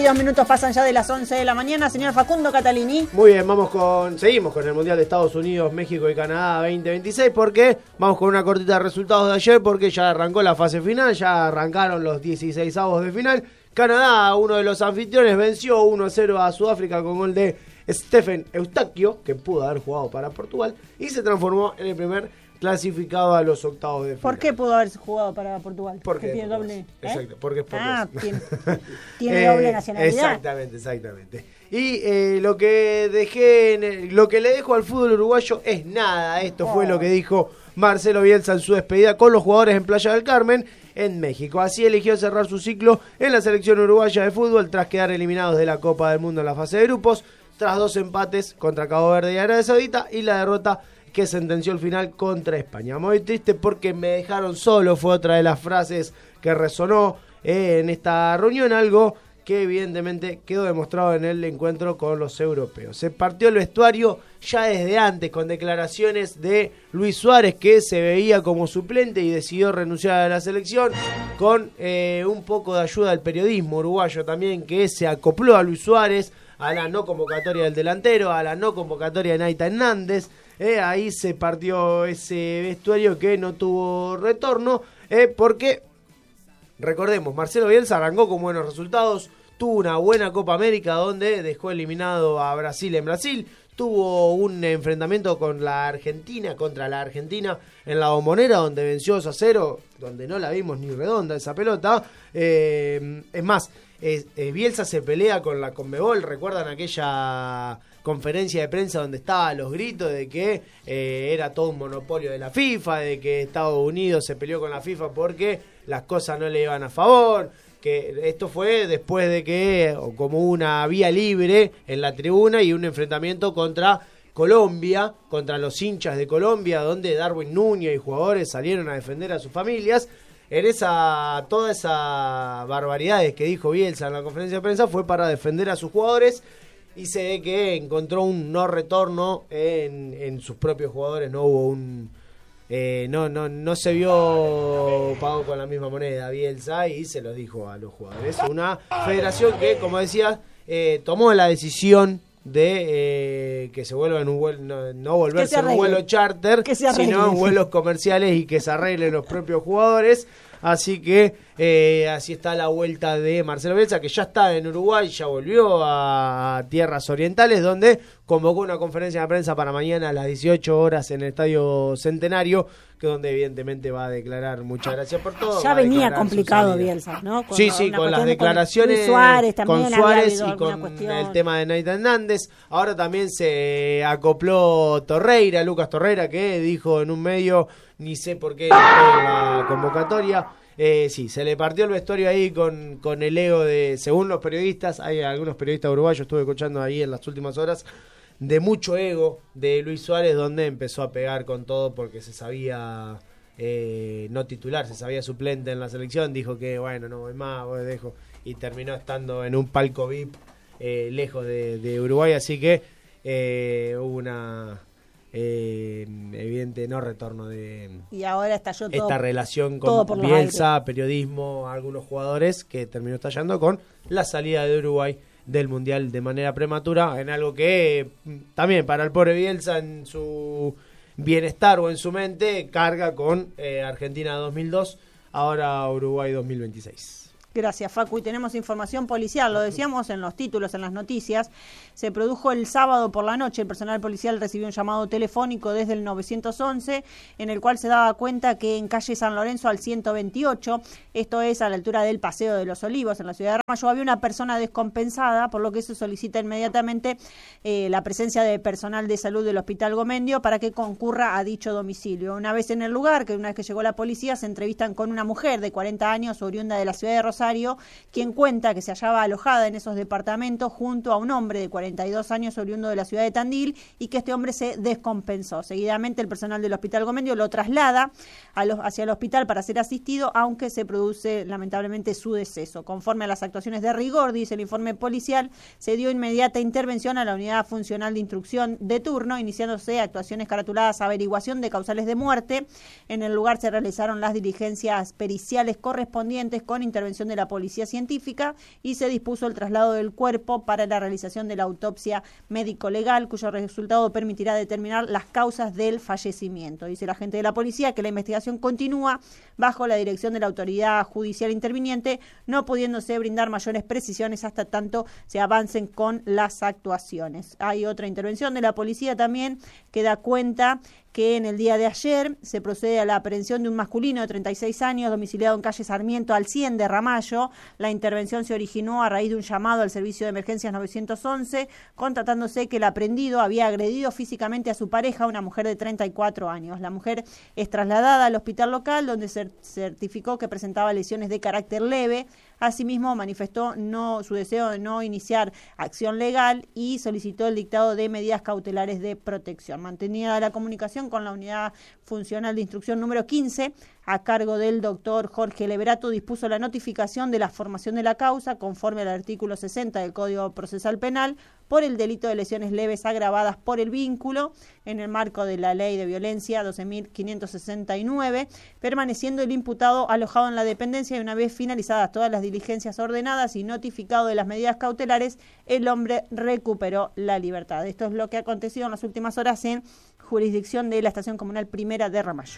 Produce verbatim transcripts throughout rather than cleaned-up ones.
veintidós minutos pasan ya de las once de la mañana. Señor Facundo Catalini. Muy bien, vamos con, seguimos con el Mundial de Estados Unidos, México y Canadá veinte veintiséis, porque vamos con una cortita de resultados de ayer, porque ya arrancó la fase final, ya arrancaron los dieciseisavos de final. Canadá, uno de los anfitriones, venció uno a cero a Sudáfrica con gol de Stephen Eustaquio, que pudo haber jugado para Portugal, y se transformó en el primer clasificado a los octavos de final. ¿Por qué pudo haber jugado para Portugal? Porque tiene doble. ¿eh? Exacto, porque es portugués. Ah, tiene, tiene doble nacionalidad. Exactamente, exactamente. Y eh, lo que dejé, en el, lo que le dejo al fútbol uruguayo es nada. Esto oh. fue lo que dijo Marcelo Bielsa en su despedida con los jugadores en Playa del Carmen, en México. Así eligió cerrar su ciclo en la selección uruguaya de fútbol tras quedar eliminados de la Copa del Mundo en la fase de grupos, tras dos empates contra Cabo Verde y Arabia Saudita y la derrota que sentenció el final contra España. Muy triste porque me dejaron solo, fue otra de las frases que resonó eh, en esta reunión, algo que evidentemente quedó demostrado en el encuentro con los europeos. Se partió el vestuario ya desde antes, con declaraciones de Luis Suárez, que se veía como suplente y decidió renunciar a la selección, con eh, un poco de ayuda del periodismo uruguayo también, que se acopló a Luis Suárez, a la no convocatoria del delantero, a la no convocatoria de Naita Hernández. Eh, ahí se partió ese vestuario que no tuvo retorno, eh, porque, recordemos, Marcelo Bielsa arrancó con buenos resultados, tuvo una buena Copa América donde dejó eliminado a Brasil en Brasil, tuvo un enfrentamiento con la Argentina, contra la Argentina en la Bombonera, donde venció dos a cero, donde no la vimos ni redonda esa pelota. Eh, es más, eh, eh, Bielsa se pelea con la Conmebol, ¿recuerdan aquella conferencia de prensa donde estaban los gritos de que eh, era todo un monopolio de la FIFA, de que Estados Unidos se peleó con la FIFA porque las cosas no le iban a favor? Que esto fue después de que, o como una vía libre en la tribuna y un enfrentamiento contra Colombia, contra los hinchas de Colombia, donde Darwin Núñez y jugadores salieron a defender a sus familias. En esa, todas esas barbaridades que dijo Bielsa en la conferencia de prensa fue para defender a sus jugadores, y se ve que encontró un no retorno en, en sus propios jugadores. No hubo un eh, no no no se vio pago con la misma moneda Bielsa, y se lo dijo a los jugadores. Una federación que, como decía, eh, tomó la decisión de eh, que se vuelva en un vuelo, no, no volverse en un vuelo charter, sino en vuelos comerciales, y que se arreglen los propios jugadores. Así que eh, así está la vuelta de Marcelo Bielsa, que ya está en Uruguay, ya volvió a tierras orientales, donde convocó una conferencia de prensa para mañana a las dieciocho horas en el Estadio Centenario, que donde evidentemente va a declarar muchas gracias por todo. Ya venía complicado Bielsa, ¿no? Con sí, sí, con las declaraciones con Suárez, con Suárez y con cuestión. El tema de Naita Hernández. Ahora también se acopló Torreira, Lucas Torreira, que dijo en un medio, ni sé por qué, en la convocatoria. Eh, sí, se le partió el vestuario ahí con, con el ego de, según los periodistas, hay algunos periodistas uruguayos, estuve escuchando ahí en las últimas horas, de mucho ego de Luis Suárez, donde empezó a pegar con todo porque se sabía eh, no titular, se sabía suplente en la selección, dijo que bueno, no voy más, voy dejo, y terminó estando en un palco V I P eh, lejos de, de Uruguay, así que eh, hubo una... Eh, evidente no retorno de y ahora estalló todo, esta relación con Bielsa, periodismo, algunos jugadores, que terminó estallando con la salida de Uruguay del Mundial de manera prematura, en algo que también para el pobre Bielsa, en su bienestar o en su mente, carga con eh, Argentina dos mil dos, ahora Uruguay dos mil veintiséis. Gracias, Facu. Y tenemos información policial, lo decíamos en los títulos, en las noticias. Se produjo el sábado por la noche, el personal policial recibió un llamado telefónico desde el nueve once, en el cual se daba cuenta que en calle San Lorenzo al ciento veintiocho, esto es a la altura del Paseo de los Olivos, en la ciudad de Ramallo, había una persona descompensada, por lo que se solicita inmediatamente eh, la presencia de personal de salud del Hospital Gomendio para que concurra a dicho domicilio. Una vez en el lugar, que una vez que llegó la policía, se entrevistan con una mujer de cuarenta años, oriunda de la ciudad de Rosario, quien cuenta que se hallaba alojada en esos departamentos junto a un hombre de cuarenta y dos años oriundo de la ciudad de Tandil, y que este hombre se descompensó. Seguidamente el personal del Hospital Gomendio lo traslada a los, hacia el hospital para ser asistido, aunque se produce lamentablemente su deceso. Conforme a las actuaciones de rigor, dice el informe policial, se dio inmediata intervención a la unidad funcional de instrucción de turno, iniciándose actuaciones caratuladas a averiguación de causales de muerte. En el lugar se realizaron las diligencias periciales correspondientes con intervención de de la policía científica y se dispuso el traslado del cuerpo para la realización de la autopsia médico-legal, cuyo resultado permitirá determinar las causas del fallecimiento. Dice la gente de la policía que la investigación continúa bajo la dirección de la autoridad judicial interviniente, no pudiéndose brindar mayores precisiones hasta tanto se avancen con las actuaciones. Hay otra intervención de la policía también que da cuenta que en el día de ayer se procede a la aprehensión de un masculino de treinta y seis años domiciliado en calle Sarmiento al cien de Ramallo. La intervención se originó a raíz de un llamado al servicio de emergencias nueve once, constatándose que el aprendido había agredido físicamente a su pareja, una mujer de treinta y cuatro años. La mujer es trasladada al hospital local, donde se certificó que presentaba lesiones de carácter leve. Asimismo, manifestó no, su deseo de no iniciar acción legal y solicitó el dictado de medidas cautelares de protección. Mantenida la comunicación con la unidad funcional de instrucción número quince, a cargo del doctor Jorge Leverato, dispuso la notificación de la formación de la causa conforme al artículo sesenta del Código Procesal Penal por el delito de lesiones leves agravadas por el vínculo en el marco de la Ley de Violencia doce mil quinientos sesenta y nueve, permaneciendo el imputado alojado en la dependencia y una vez finalizadas todas las diligencias ordenadas y notificado de las medidas cautelares, el hombre recuperó la libertad. Esto es lo que ha acontecido en las últimas horas en jurisdicción de la Estación Comunal Primera de Ramallo.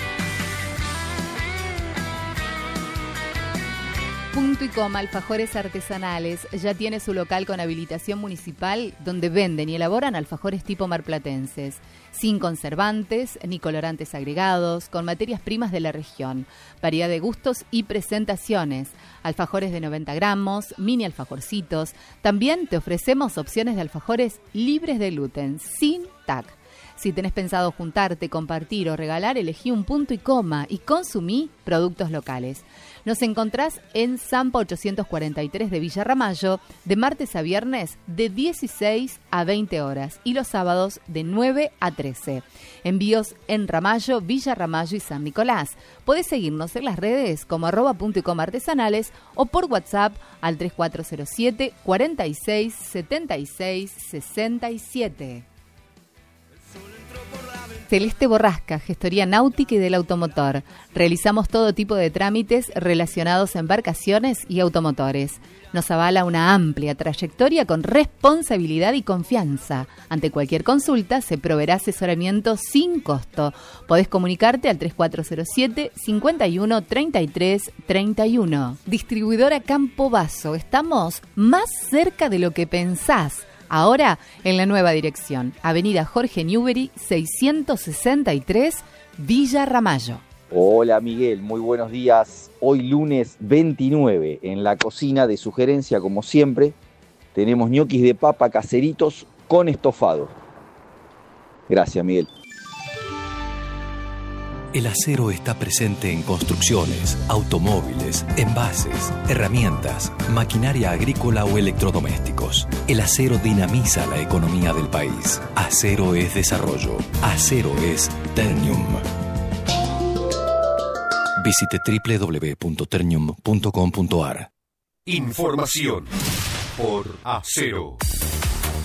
Punto y Coma Alfajores Artesanales ya tiene su local con habilitación municipal donde venden y elaboran alfajores tipo marplatenses, sin conservantes ni colorantes agregados, con materias primas de la región, variedad de gustos y presentaciones, alfajores de noventa gramos, mini alfajorcitos. También te ofrecemos opciones de alfajores libres de gluten, sin T A C. Si tenés pensado juntarte, compartir o regalar, elegí un Punto y Coma y consumí productos locales. Nos encontrás en Zampa ochocientos cuarenta y tres de Villa Ramallo, de martes a viernes de dieciséis a veinte horas y los sábados de nueve a trece. Envíos en Ramallo, Villa Ramallo y San Nicolás. Podés seguirnos en las redes como arroba Punto y Coma Artesanales o por WhatsApp al tres cuatro cero siete, cuarenta y seis, setenta y seis, sesenta y siete. Celeste Borrasca, gestoría náutica y del automotor. Realizamos todo tipo de trámites relacionados a embarcaciones y automotores. Nos avala una amplia trayectoria con responsabilidad y confianza. Ante cualquier consulta se proveerá asesoramiento sin costo. Podés comunicarte al tres cuatro cero siete, cincuenta y uno, treinta y tres, treinta y uno. Distribuidora Campo Basso. Estamos más cerca de lo que pensás. Ahora en la nueva dirección, Avenida Jorge Newbery, seiscientos sesenta y tres, Villa Ramallo. Hola Miguel, muy buenos días. Hoy lunes veintinueve, en la cocina de sugerencia como siempre, tenemos ñoquis de papa caseritos con estofado. Gracias Miguel. El acero está presente en construcciones, automóviles, envases, herramientas, maquinaria agrícola o electrodomésticos. El acero dinamiza la economía del país. Acero es desarrollo. Acero es Ternium. Visite doble u doble u doble u punto ternium punto com punto a r. Información por Acero.